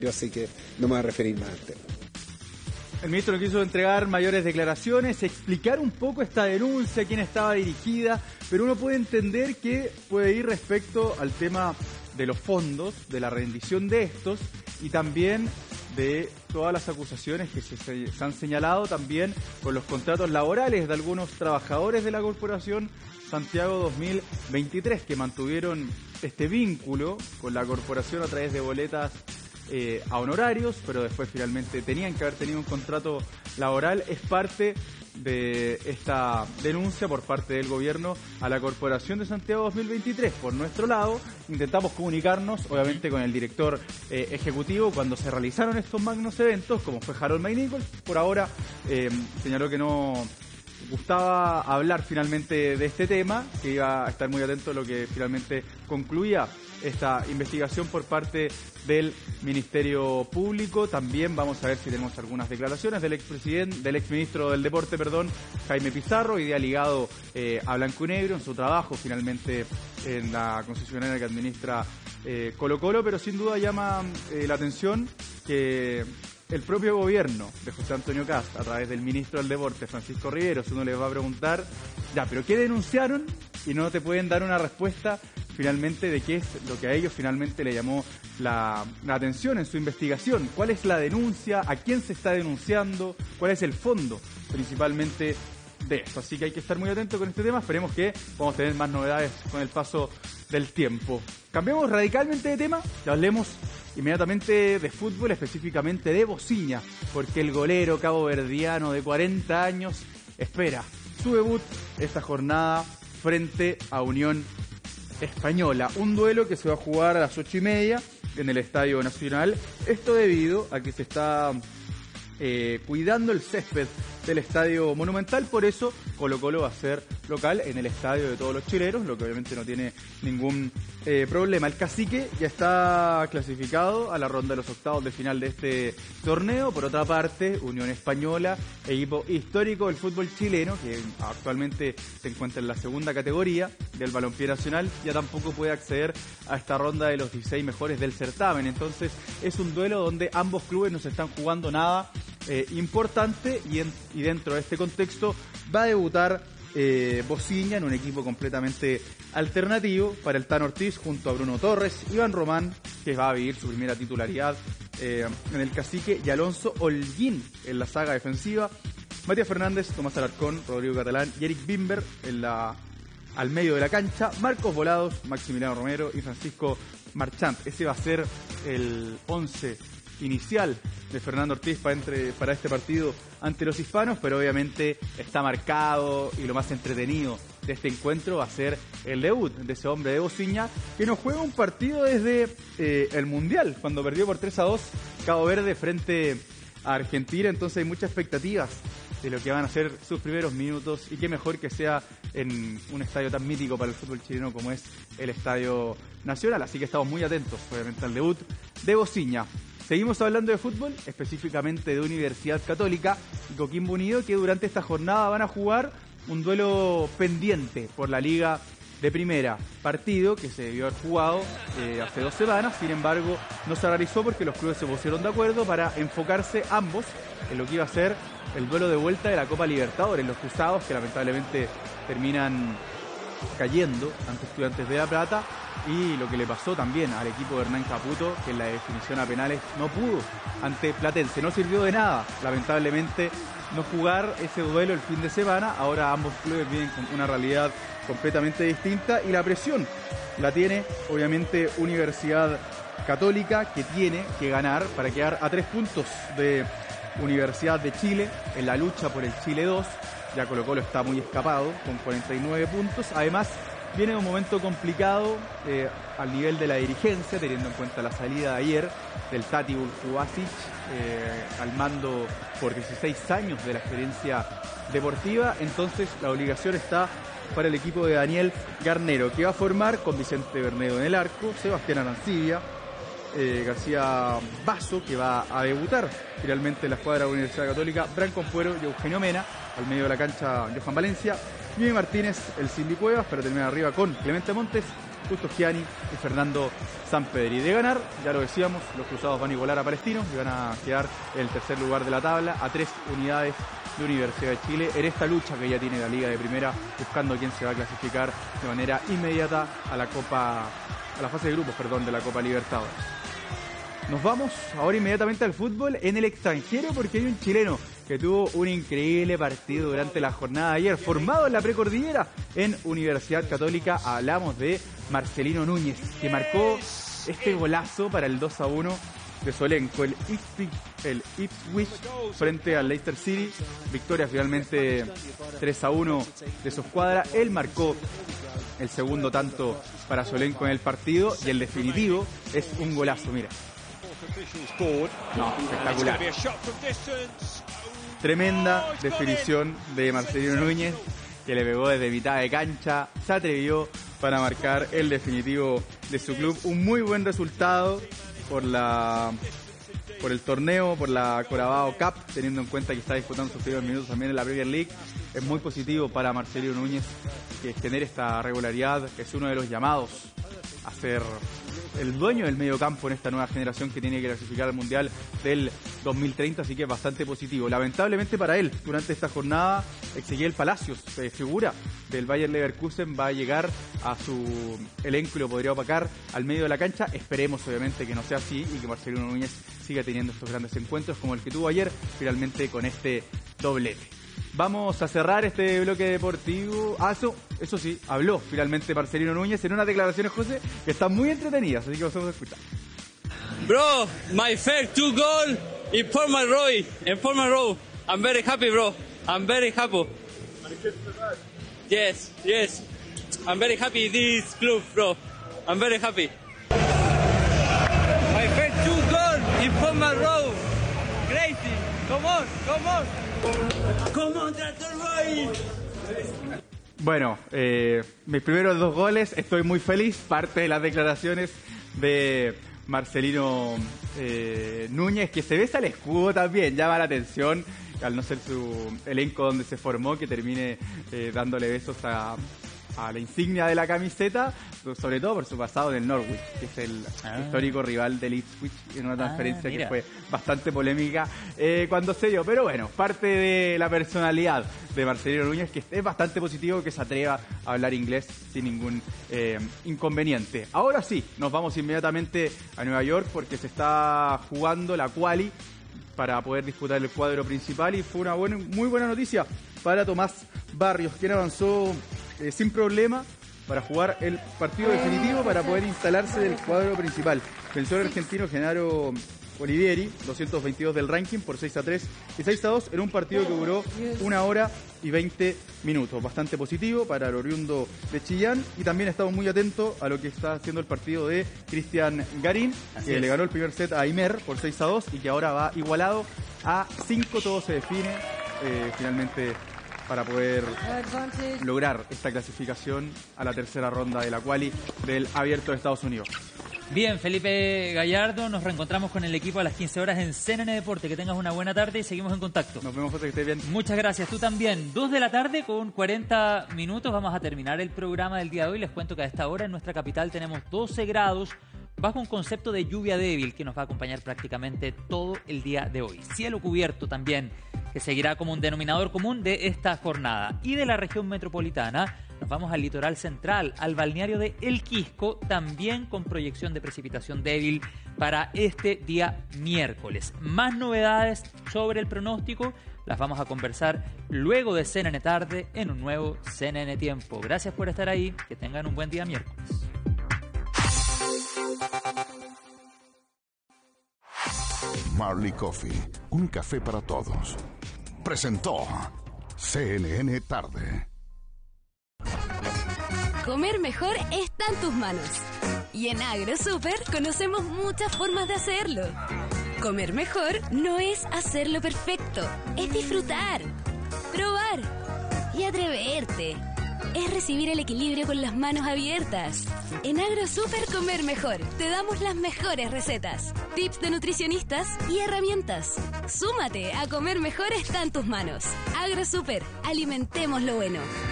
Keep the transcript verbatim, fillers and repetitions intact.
Así que no me voy a referir más al tema. El ministro no quiso entregar mayores declaraciones, explicar un poco esta denuncia, a quién estaba dirigida, pero uno puede entender que puede ir respecto al tema de los fondos, de la rendición de estos y también de todas las acusaciones que se, se han señalado también con los contratos laborales de algunos trabajadores de la Corporación Santiago dos mil veintitrés que mantuvieron este vínculo con la corporación a través de boletas eh, a honorarios, pero después finalmente tenían que haber tenido un contrato laboral. Es parte de esta denuncia por parte del gobierno a la Corporación de Santiago dos mil veintitrés. Por nuestro lado, intentamos comunicarnos, obviamente, con el director eh, ejecutivo cuando se realizaron estos magnos eventos, como fue Harold Maynichols. Por ahora, eh, señaló que no gustaba hablar finalmente de este tema, que iba a estar muy atento a lo que finalmente concluía esta investigación por parte del Ministerio Público. También vamos a ver si tenemos algunas declaraciones del expresidente, del exministro del Deporte, perdón, Jaime Pizarro, hoy día ligado eh, a Blanco y Negro en su trabajo finalmente en la concesionaria que administra eh, Colo Colo, pero sin duda llama eh, la atención que el propio gobierno de José Antonio Kast, a través del ministro del Deporte, Francisco Riveros, uno les va a preguntar, ya, pero ¿qué denunciaron? Y no te pueden dar una respuesta finalmente de qué es lo que a ellos finalmente le llamó la, la atención en su investigación. ¿Cuál es la denuncia? ¿A quién se está denunciando? ¿Cuál es el fondo principalmente de esto? Así que hay que estar muy atentos con este tema. Esperemos que vamos a tener más novedades con el paso del tiempo. Cambiamos radicalmente de tema y hablemos inmediatamente de fútbol, específicamente de Bociña, porque el golero caboverdiano de cuarenta años espera su debut esta jornada frente a Unión Española. Un duelo que se va a jugar a las ocho y media en el Estadio Nacional. Esto debido a que se está eh, cuidando el césped del Estadio Monumental, por eso Colo Colo va a ser local en el estadio de todos los chileros, lo que obviamente no tiene ningún eh, problema. El Cacique ya está clasificado a la ronda de los octavos de final de este torneo. Por otra parte, Unión Española, equipo histórico del fútbol chileno, que actualmente se encuentra en la segunda categoría del balompié nacional, ya tampoco puede acceder a esta ronda de los dieciséis mejores del certamen. Entonces es un duelo donde ambos clubes no se están jugando nada eh, importante y, en, y dentro de este contexto va a debutar eh, Bociña en un equipo completamente alternativo para el Tano Ortiz junto a Bruno Torres, Iván Román, que va a vivir su primera titularidad eh, en el Cacique, y Alonso Holguín en la saga defensiva, Matías Fernández, Tomás Alarcón, Rodrigo Catalán y Eric Bimber en la, al medio de la cancha, Marcos Volados, Maximiliano Romero y Francisco Marchant. Ese va a ser el once inicial de Fernando Ortiz para, entre, para este partido ante los hispanos, pero obviamente está marcado y lo más entretenido de este encuentro va a ser el debut de ese hombre de Bociña, que nos juega un partido desde eh, el Mundial, cuando perdió por tres a dos Cabo Verde frente a Argentina. Entonces hay muchas expectativas de lo que van a ser sus primeros minutos, y qué mejor que sea en un estadio tan mítico para el fútbol chileno como es el Estadio Nacional. Así que estamos muy atentos obviamente al debut de Bociña. Seguimos hablando de fútbol, específicamente de Universidad Católica y Coquimbo Unido, que durante esta jornada van a jugar un duelo pendiente por la Liga de Primera. Partido que se debió haber jugado eh, hace dos semanas, sin embargo no se realizó porque los clubes se pusieron de acuerdo para enfocarse ambos en lo que iba a ser el duelo de vuelta de la Copa Libertadores, los cruzados que lamentablemente terminan cayendo ante Estudiantes de La Plata, y lo que le pasó también al equipo de Hernán Caputo, que en la definición a penales no pudo ante Platense. No sirvió de nada, lamentablemente, no jugar ese duelo el fin de semana. Ahora ambos clubes viven con una realidad completamente distinta y la presión la tiene obviamente Universidad Católica, que tiene que ganar para quedar a tres puntos de Universidad de Chile en la lucha por el Chile dos. Ya Colo Colo está muy escapado con cuarenta y nueve puntos. Además, viene un momento complicado eh, al nivel de la dirigencia, teniendo en cuenta la salida de ayer del Tati Bulcubasic eh, al mando por dieciséis años de la experiencia deportiva. Entonces la obligación está para el equipo de Daniel Garnero, que va a formar con Vicente Bernedo en el arco, Sebastián Arancibia, eh, García Basso, que va a debutar finalmente en la escuadra de la Universidad Católica, Branco Ampuero y Eugenio Mena, al medio de la cancha Johan Valencia, Miguel Martínez, el Cindy Cuevas, para terminar arriba con Clemente Montes, Justo Gianni y Fernando Sampedri. De ganar, ya lo decíamos, los cruzados van a igualar a Palestino y van a quedar en el tercer lugar de la tabla a tres unidades de Universidad de Chile en esta lucha que ya tiene la Liga de Primera, buscando quién se va a clasificar de manera inmediata a la Copa, a la fase de grupos, perdón, de la Copa Libertadores. Nos vamos ahora inmediatamente al fútbol en el extranjero porque hay un chileno que tuvo un increíble partido durante la jornada de ayer, formado en la precordillera en Universidad Católica. Hablamos de Marcelino Núñez, que marcó este golazo para el dos a uno de Solenco, el Ipswich, el Ipswich frente al Leicester City. Victoria finalmente tres a uno de su escuadra. Él marcó el segundo tanto para Solenco en el partido y el definitivo es un golazo, mira. No, espectacular. Tremenda definición de Marcelino Núñez, que le pegó desde mitad de cancha, se atrevió para marcar el definitivo de su club. Un muy buen resultado por la por el torneo, por la Carabao Cup, teniendo en cuenta que está disputando sus primeros minutos también en la Premier League. Es muy positivo para Marcelino Núñez que genere esta regularidad, que es uno de los llamados a ser el dueño del medio campo en esta nueva generación que tiene que clasificar al Mundial del dos mil treinta, así que es bastante positivo. Lamentablemente para él, durante esta jornada, Ezequiel Palacios, eh, figura del Bayer Leverkusen, va a llegar a su elenco y lo podría opacar al medio de la cancha. Esperemos obviamente que no sea así y que Marcelino Núñez siga teniendo estos grandes encuentros como el que tuvo ayer, finalmente con este doblete. Vamos a cerrar este bloque deportivo. Ah, eso, eso sí, habló finalmente Marcelino Núñez en unas declaraciones, José, que están muy entretenidas, así que vamos a escuchar. Bro, my first two goal in Formal Row, in Formal Row. I'm very happy, bro. I'm very happy. Yes, yes. I'm very happy this club, bro. I'm very happy. My first two goal in Formal Row. Crazy. Come on, come on. Come on, Tractor Boy. Bueno, eh, mis primeros dos goles, estoy muy feliz. Parte de las declaraciones de Marcelino eh, Núñez, que se besa el escudo también, llama la atención, al no ser su elenco donde se formó, que termine eh, dándole besos a, a la insignia de la camiseta, sobre todo por su pasado en el Norwich, que es el ah. histórico rival del Ipswich, en una transferencia ah, que fue bastante polémica eh, cuando se dio. Pero bueno, parte de la personalidad de Marcelino Núñez, que es bastante positivo, que se atreva a hablar inglés sin ningún eh, inconveniente. Ahora sí, nos vamos inmediatamente a Nueva York porque se está jugando la quali para poder disputar el cuadro principal y fue una buena, muy buena noticia para Tomás Barrios, quien avanzó eh, sin problema para jugar el partido definitivo para poder instalarse del cuadro principal. Venció el argentino Genaro Olivieri, doscientos veintidós del ranking, por seis a tres y seis a dos en un partido que duró una hora y veinte minutos. Bastante positivo para el oriundo de Chillán, y también estamos muy atentos a lo que está haciendo el partido de Cristian Garín, Así que es. le ganó el primer set a Aymer por seis a dos y que ahora va igualado a cinco. Todo se define eh, finalmente para poder lograr esta clasificación a la tercera ronda de la quali del Abierto de Estados Unidos. Bien, Felipe Gallardo, nos reencontramos con el equipo a las quince horas en C N N Deporte. Que tengas una buena tarde y seguimos en contacto. Nos vemos, José, que estés bien. Muchas gracias, tú también. Dos de la tarde con cuarenta minutos. Vamos a terminar el programa del día de hoy. Les cuento que a esta hora en nuestra capital tenemos doce grados, bajo un concepto de lluvia débil que nos va a acompañar prácticamente todo el día de hoy. Cielo cubierto también, que seguirá como un denominador común de esta jornada. Y de la región metropolitana nos vamos al litoral central, al balneario de El Quisco, también con proyección de precipitación débil para este día miércoles. Más novedades sobre el pronóstico las vamos a conversar luego de C N N Tarde en un nuevo C N N Tiempo. Gracias por estar ahí, que tengan un buen día miércoles. Marley Coffee, un café para todos. Presentó C N N Tarde. Comer mejor está en tus manos. Y en AgroSuper conocemos muchas formas de hacerlo. Comer mejor no es hacerlo perfecto, es disfrutar, probar y atreverte. Es recibir el equilibrio con las manos abiertas. En AgroSuper Comer Mejor te damos las mejores recetas, tips de nutricionistas y herramientas. Súmate a Comer Mejor está en tus manos. AgroSuper, alimentemos lo bueno.